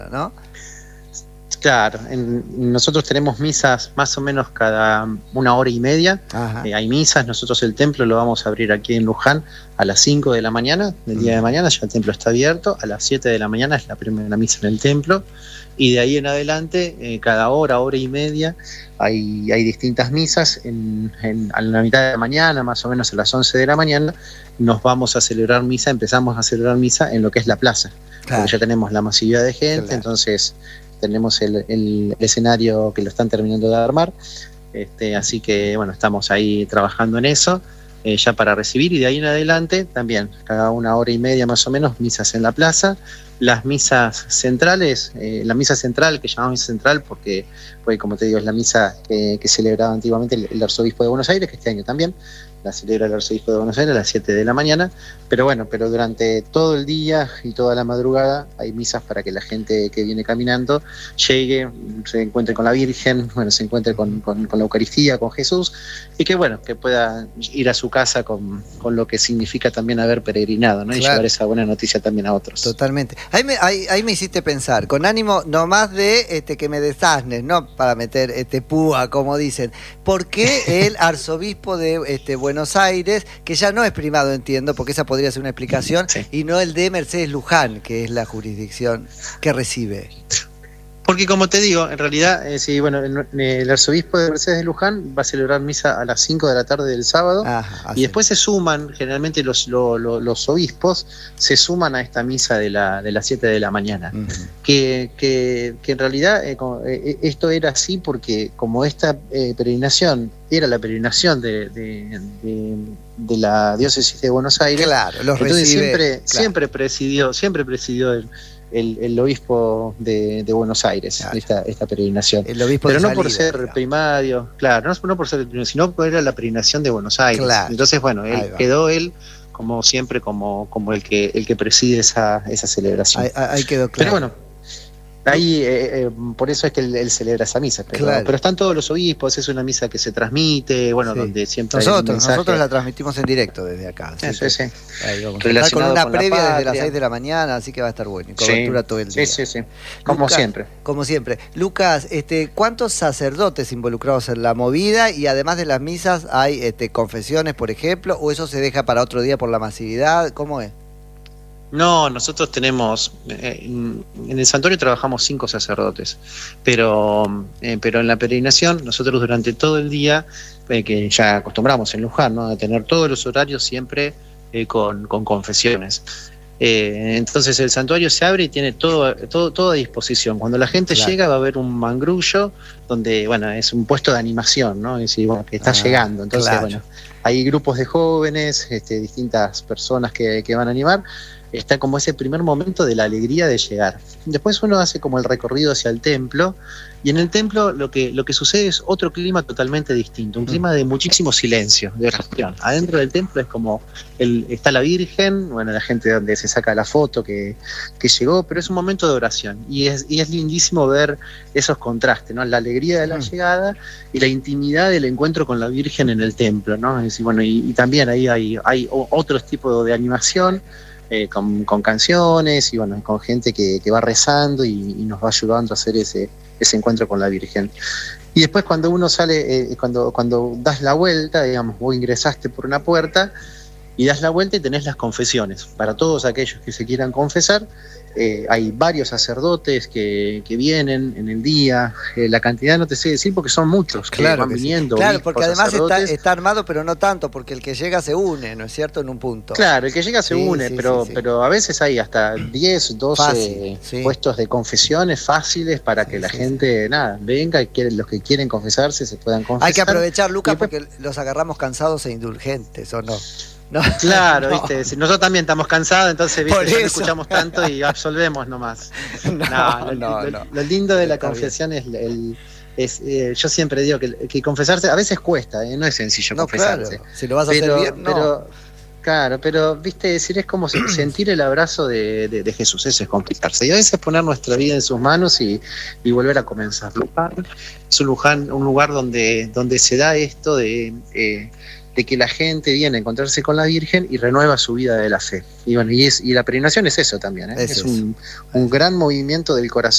¿no? Claro, nosotros tenemos misas más o menos cada 1 hora y media. Hay misas, nosotros el templo lo vamos a abrir aquí en Luján a las 5 de la mañana, del día de mañana, ya el templo está abierto, a las 7 de la mañana es la primera misa en el templo, y de ahí en adelante, cada hora y media, hay distintas misas. A la mitad de la mañana, más o menos a las 11 de la mañana, nos vamos a celebrar misa, empezamos a celebrar misa en lo que es la plaza, porque ya tenemos la masividad de gente, entonces tenemos el escenario que lo están terminando de armar, así que bueno, estamos ahí trabajando en eso, ya para recibir, y de ahí en adelante también, cada 1 hora y media más o menos, misas en la plaza. Las misas centrales, la misa central, que llamamos misa central porque como te digo, es la misa que celebraba antiguamente el arzobispo de Buenos Aires, que este año también la celebra el arzobispo de Buenos Aires a las 7 de la mañana, pero durante todo el día y toda la madrugada hay misas para que la gente que viene caminando llegue, se encuentre con la Virgen, se encuentre con la Eucaristía, con Jesús, y que pueda ir a su casa con lo que significa también haber peregrinado, ¿no? Y llevar esa buena noticia también a otros. Totalmente. Ahí me hiciste pensar, con ánimo no más de que me desasnes, no para meter púa, como dicen. ¿Por qué el arzobispo de Buenos Aires, que ya no es primado, entiendo, porque esa podría ser una explicación, y no el de Mercedes Luján, que es la jurisdicción que recibe? Porque como te digo, en realidad, el arzobispo de Mercedes de Luján va a celebrar misa a las 5 de la tarde del sábado, y después se suman, generalmente los obispos se suman a esta misa de las 7 de la mañana, que en realidad esto era así porque como esta peregrinación era la peregrinación de la diócesis de Buenos Aires, entonces siempre presidió el obispo de Buenos Aires, esta peregrinación. Pero no por ser primario, no por ser primario, sino por era la peregrinación de Buenos Aires. Entonces, quedó él como siempre como el que preside esa celebración. Ahí quedó claro. Pero ahí, por eso es que él celebra esa misa, pero están todos los obispos, es una misa que se transmite, donde siempre nosotros la transmitimos en directo desde acá. Ahí vamos a estar con una previa desde las 6 de la mañana, así que va a estar bueno, y cobertura todo el día. Como siempre. Como siempre. Lucas, ¿cuántos sacerdotes involucrados en la movida? Y además de las misas, ¿hay confesiones, por ejemplo, o eso se deja para otro día por la masividad? ¿Cómo es? No, nosotros tenemos, en el santuario trabajamos 5 sacerdotes, pero en la peregrinación nosotros durante todo el día, que ya acostumbramos en Luján, ¿no?, a tener todos los horarios siempre con confesiones. Entonces el santuario se abre y tiene todo a disposición. Cuando la gente llega va a haber un mangrullo donde, es un puesto de animación, ¿no? Es decir, que está llegando. Entonces, hay grupos de jóvenes, distintas personas que van a animar. Está como ese primer momento de la alegría de llegar. Después uno hace como el recorrido hacia el templo, y en el templo lo que sucede es otro clima totalmente distinto, un clima de muchísimo silencio, de oración. Adentro del templo es como está la Virgen, la gente donde se saca la foto que llegó, pero es un momento de oración, y es lindísimo ver esos contrastes, ¿no? La alegría de la llegada y la intimidad del encuentro con la Virgen en el templo, ¿no? Es decir, y también ahí hay otros tipos de animación, con canciones y con gente que va rezando y nos va ayudando a hacer ese encuentro con la Virgen. Y después cuando uno sale, cuando das la vuelta, vos ingresaste por una puerta y das la vuelta y tenés las confesiones. Para todos aquellos que se quieran confesar, hay varios sacerdotes que vienen en el día, la cantidad no te sé decir porque son muchos que van viniendo. Claro, porque además está armado, pero no tanto, porque el que llega se une, ¿no es cierto?, en un punto. Claro, el que llega se une, pero a veces hay hasta 10, 12 puestos de confesiones fáciles para que la gente, venga, y los que quieren confesarse se puedan confesar. Hay que aprovechar, Lucas, porque los agarramos cansados e indulgentes, ¿o no? No. Claro, ¿viste? Nosotros también estamos cansados, entonces no escuchamos tanto y absolvemos nomás. Lo lindo de la confesión es yo siempre digo que confesarse a veces cuesta, no es sencillo confesarse. Claro. Si lo vas a hacer bien, pero viste, decir, es como sentir el abrazo de Jesús, eso es confesarse. Y a veces poner nuestra vida en sus manos y volver a comenzar. Es un lugar donde se da esto de de que la gente viene a encontrarse con la Virgen y renueva su vida de la fe. Y bueno, y la peregrinación es eso también, ¿eh? Es un gran movimiento del corazón.